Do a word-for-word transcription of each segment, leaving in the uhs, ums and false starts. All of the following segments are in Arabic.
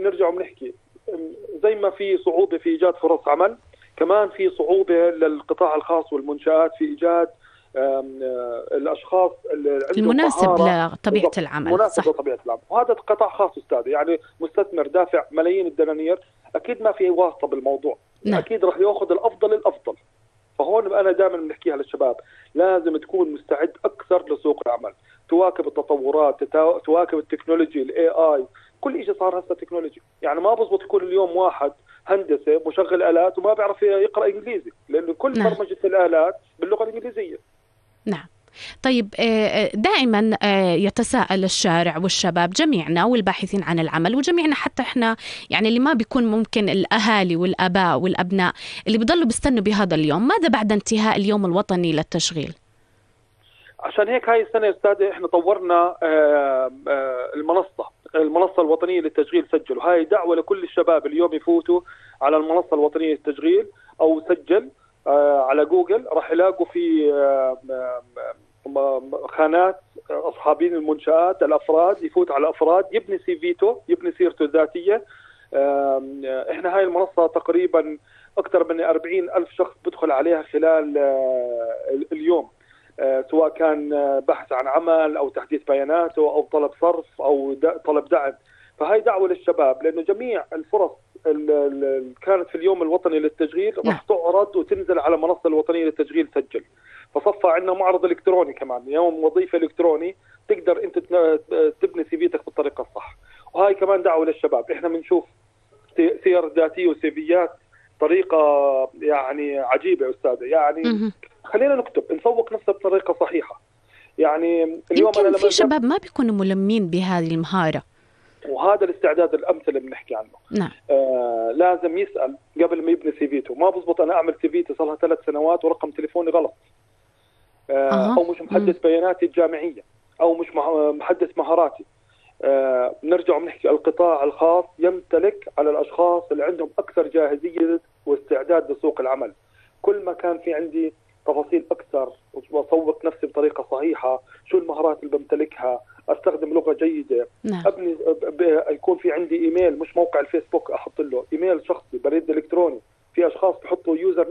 بنرجع وبنحكي زي ما في صعوبة في إيجاد فرص عمل، كمان في صعوبة للقطاع الخاص والمنشآت في إيجاد الأشخاص اللي عندهم المناسب مهارة لطبيعة العمل. مناسب صح. لطبيعة العمل. وهذا قطاع خاص أستاذ، يعني مستثمر دافع ملايين الدنانير، أكيد ما في واسطة بالموضوع. نعم. أكيد رح يأخذ الأفضل الأفضل. فهون أنا دائما بنحكيها للشباب، لازم تكون مستعد أكثر لسوق العمل، تواكب التطورات، تواكب التكنولوجي، الاي اي، كل شيء صار هسه تكنولوجي. يعني ما بزبط يكون اليوم واحد هندسه مشغل آلات وما بيعرف يقرأ إنجليزي، لأنه كل نعم. برمجة الآلات باللغة الإنجليزية. نعم. طيب دائما يتساءل الشارع والشباب جميعنا والباحثين عن العمل وجميعنا، حتى احنا يعني اللي ما بيكون ممكن الأهالي والآباء والأبناء اللي بيضلوا بيستنوا بهذا اليوم، ماذا بعد انتهاء اليوم الوطني للتشغيل؟ عشان هيك هاي السنة أستاذ احنا طورنا المنصة المنصة الوطنية للتشغيل سجل، وهاي دعوة لكل الشباب اليوم يفوتوا على المنصة الوطنية للتشغيل أو سجل على جوجل، راح يلاقوا في خانات أصحابين المنشآت، الأفراد، يفوت على الأفراد يبني سيفيته، يبني سيرته الذاتية. احنا هاي المنصة تقريبا أكثر من أربعين ألف شخص بدخل عليها خلال اليوم، سواء كان بحث عن عمل أو تحديث بياناته أو طلب صرف أو طلب دعم. فهاي دعوة للشباب، لأنه جميع الفرص اللي كانت في اليوم الوطني للتشغيل راح تعرض وتنزل على المنصة الوطنية للتشغيل سجل. فصفى عندنا معرض إلكتروني كمان، يوم وظيفة إلكتروني تقدر أنت تبني سيفيتك بالطريقة الصح. وهاي كمان دعوة للشباب، إحنا بنشوف سير ذاتية وسيفيات طريقة يعني عجيبة يا أستاذة. يعني خلينا نكتب نسوق نفسه بطريقة صحيحة. يعني اليوم أنا لما في شباب ما بيكونوا ملمين بهذه المهارة، وهذا الاستعداد الأمثل اللي بنحكي عنه. نعم. آه لازم يسأل قبل ما يبني سيفيته. ما بزبط أنا أعمل سيفيتي صار لها ثلاث سنوات ورقم تليفوني غلط، آه أه. أو مش محدث بياناتي الجامعية، أو مش محدث مهاراتي. آه نرجع ونحكي القطاع الخاص يمتلك على الأشخاص اللي عندهم أكثر جاهزية واستعداد لسوق العمل. كل ما كان في عندي تفاصيل أكثر وأسوق نفسي بطريقة صحيحة، شو المهارات اللي بمتلكها، أستخدم لغة جيدة. نعم. أبني يكون في عندي إيميل، مش موقع الفيسبوك أحط له إيميل شخصي، بريد إلكتروني. في أشخاص بحطوا يوزر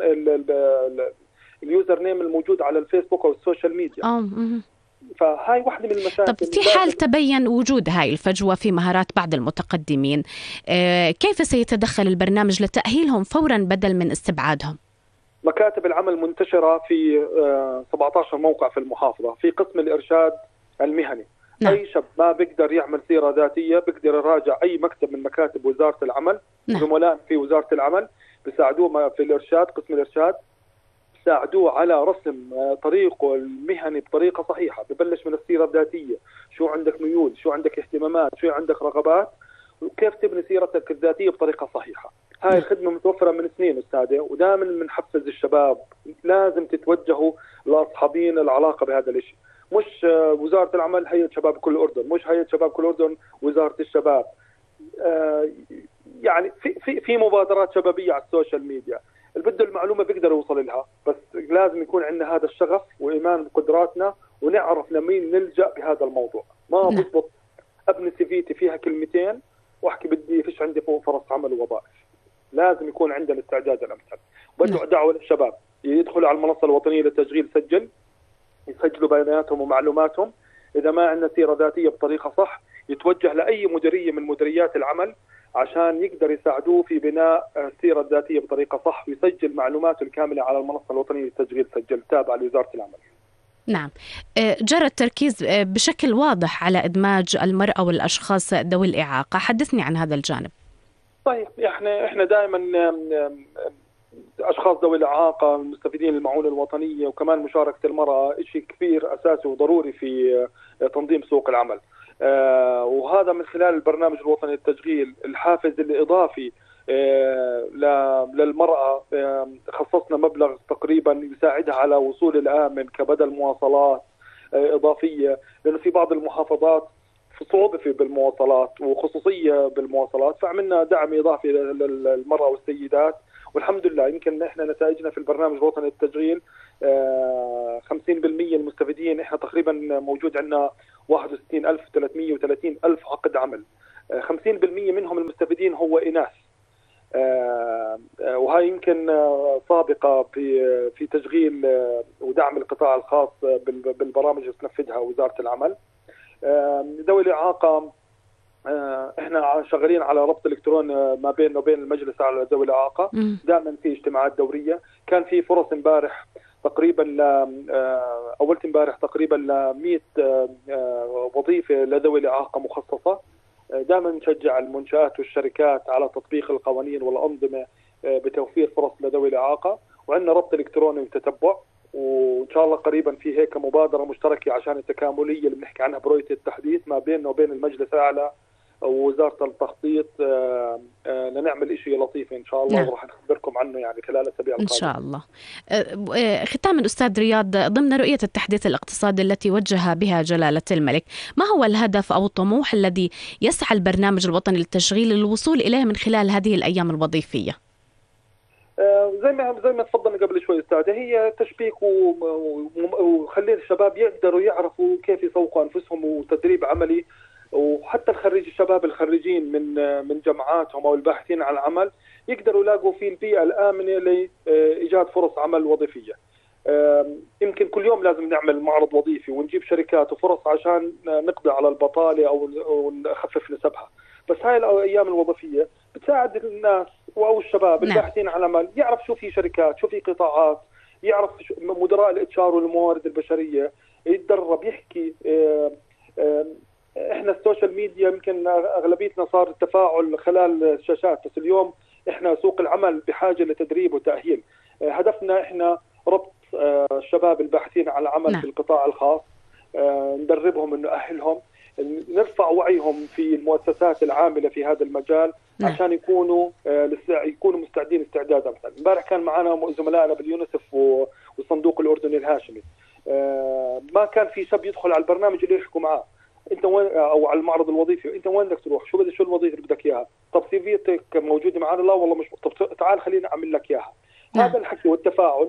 اليوزر نيم الموجود على الفيسبوك أو السوشيال ميديا. أه. فهاي واحدة من المشاكل. طب في حال تبين وجود هاي الفجوة في مهارات بعض المتقدمين، كيف سيتدخل البرنامج لتأهيلهم فورا بدل من استبعادهم؟ مكاتب العمل منتشرة في سبعة عشر موقع في المحافظة، في قسم الإرشاد المهني. نعم. أي شاب ما بيقدر يعمل سيرة ذاتية بيقدر يراجع أي مكتب من مكاتب وزارة العمل. نعم. زملاء في وزارة العمل بيساعدوه في الإرشاد، قسم الإرشاد بيساعدوه على رسم طريقه المهني بطريقة صحيحة. ببلش من السيرة الذاتية، شو عندك ميول، شو عندك اهتمامات، شو عندك رغبات، وكيف تبني سيرتك الذاتية بطريقة صحيحة. هاي الخدمة متوفرة من سنين أستاذة، ودائما بنحفز الشباب لازم تتوجهوا لأصحابين العلاقة بهذا الشيء. مش وزارة العمل هيئة شباب كل الأردن، مش هيئة شباب كل الأردن وزارة الشباب. آه يعني في في في مبادرات شبابية على السوشيال ميديا، اللي بده المعلومة بيقدر يوصل لها، بس لازم يكون عندنا هذا الشغف وإيمان بقدراتنا ونعرف لمين نلجأ بهذا الموضوع. ما بضبط أبني سيفيتي فيها كلمتين واحكي بدي فيش عندي فرص عمل ووظائف. لازم يكون عندنا الاستعداد الأمثل. بدعو دعوة للشباب يدخلوا على المنصة الوطنية للتشغيل سجل، يسجلوا بياناتهم ومعلوماتهم. إذا ما عندنا سيرة ذاتية بطريقة صح يتوجه لأي مديرية من مديريات العمل عشان يقدر يساعدوه في بناء السيرة الذاتية بطريقة صح، ويسجل معلوماته الكاملة على المنصة الوطنية للتشغيل سجل تابعة لوزارة العمل. نعم. جرى التركيز بشكل واضح على إدماج المرأة والأشخاص ذوي الإعاقة، حدثني عن هذا الجانب. طيب احنا احنا دائما اشخاص ذوي الاعاقه المستفيدين المعونه الوطنيه وكمان مشاركه المراه شيء كبير اساسي وضروري في تنظيم سوق العمل. آه وهذا من خلال البرنامج الوطني للتشغيل. الحافز الاضافي آه للمراه آه خصصنا مبلغ تقريبا يساعدها على وصول الامن كبدل مواصلات آه اضافيه، لانه في بعض المحافظات صعوبة في بالمواصلات وخصوصية بالمواصلات، فعملنا دعم إضافي للمرأة والسيدات. والحمد لله يمكن إحنا نتائجنا في البرنامج الوطني للتشغيل خمسين بالمئة المستفيدين. إحنا تقريبا موجود عندنا واحد وستين ألف وثلاثمئة وثلاثين ألف عقد عمل خمسين بالمئة منهم المستفيدين هو إناث. وهي يمكن سابقة في في تشغيل ودعم القطاع الخاص بالبرامج اللي تنفذها وزارة العمل. ذوي الإعاقة احنا شغالين على ربط الكترون ما بيننا وبين المجلس على ذوي الإعاقة، دائما في اجتماعات دورية. كان في فرص امبارح تقريبا اولت امبارح تقريبا ل مئة وظيفة لذوي الإعاقة مخصصة. دائما نشجع المنشآت والشركات على تطبيق القوانين والأنظمة بتوفير فرص لذوي الإعاقة، وعندنا ربط إلكتروني وتتبع، وإن شاء الله قريبا في هيك مبادرة مشتركة عشان التكاملية اللي بنحكي عنها برؤية التحديث ما بيننا وبين المجلس الأعلى ووزارة التخطيط لنعمل إشي لطيف إن شاء الله. نعم. وراح نخبركم عنه يعني خلال الأسابيع القادمة إن شاء الله. ختاما أستاذ رياض، ضمن رؤية التحديث الاقتصادي التي وجه بها جلالة الملك، ما هو الهدف أو الطموح الذي يسعى البرنامج الوطني للتشغيل للوصول إليه من خلال هذه الأيام الوظيفية؟ زي ما زي ما تفضلنا قبل شوي أستاذة، هي تشبيك وخلي الشباب يقدروا يعرفوا كيف يسوقوا أنفسهم، وتدريب عملي. وحتى الخريج الشباب الخريجين من من جامعاتهم او الباحثين عن العمل يقدروا يلاقوا في البيئه الامنه لايجاد فرص عمل وظيفيه. يمكن كل يوم لازم نعمل معرض وظيفي ونجيب شركات وفرص عشان نقضي على البطاله او نخفف نسبها، بس هاي الايام الوظيفيه بتساعد الناس او الشباب الباحثين عن العمل يعرف شو في شركات، شو في قطاعات، يعرف مدراء الاتش ار والموارد البشريه، يتدرب، يحكي. احنا السوشيال ميديا يمكن اغلبيتنا صار التفاعل خلال الشاشات، بس اليوم احنا سوق العمل بحاجه لتدريب وتاهيل. هدفنا احنا ربط الشباب الباحثين عن العمل في القطاع الخاص، ندربهم، نؤهلهم، نرفع وعيهم في المؤسسات العامله في هذا المجال عشان يكونوا يكونوا مستعدين استعداد امثل. امبارح كان معنا زملائنا باليونسف والصندوق الاردني الهاشمي، ما كان في شاب يدخل على البرنامج اللي يحكوا معاه انت وين، او على المعرض الوظيفي، انت وين بدك تروح، شو بدك، شو الوظيفه اللي بدك اياها، طب سيفيتك موجوده معنا، لا والله مش، طب تعال خلينا اعمل لك اياها. هذا الحكي والتفاعل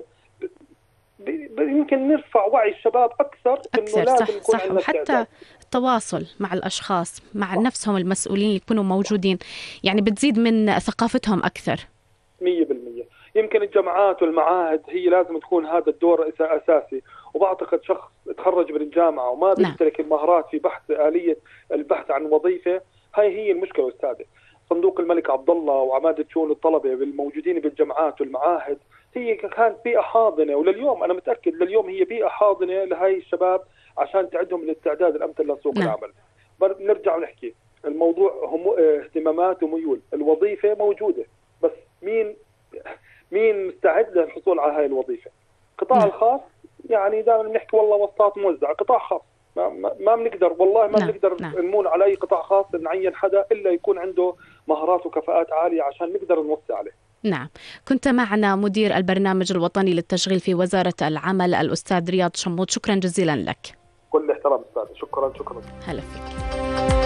يمكن نرفع وعي الشباب اكثر, أكثر انه لازم يكون عندنا حتى التواصل مع الاشخاص، مع صح. نفسهم المسؤولين اللي يكونوا موجودين، يعني بتزيد من ثقافتهم اكثر. مية بالمية. يمكن الجامعات والمعاهد هي لازم تكون هذا الدور اساسي، وبعتقد شخص تخرج من الجامعه وما بيشترك المهارات في بحث آلية البحث عن وظيفه، هاي هي المشكله أستاذة. صندوق الملك عبد الله وعماده شؤون الطلبه الموجودين بالجامعات والمعاهد هي كانت بيئه حاضنه، ولليوم انا متاكد لليوم هي بيئه حاضنه لهي الشباب عشان تعدهم الاستعداد الامثل لسوق نعم. العمل. نرجع ونحكي الموضوع هم اهتمامات وميول، الوظيفه موجوده بس مين مين مستعد للحصول على هاي الوظيفه؟ القطاع نعم. الخاص يعني دائما بنحكي والله وساط موزع، قطاع خاص ما ما بنقدر والله ما بنقدر نعم. نمون على اي قطاع خاص نعين حدا الا يكون عنده مهارات وكفاءات عاليه عشان نقدر نوسع عليه. نعم. كنت معنا مدير البرنامج الوطني للتشغيل في وزارة العمل الأستاذ رياض شموت، شكرا جزيلا لك. كل احترام أستاذ، شكرا شكرا. هلا فيك.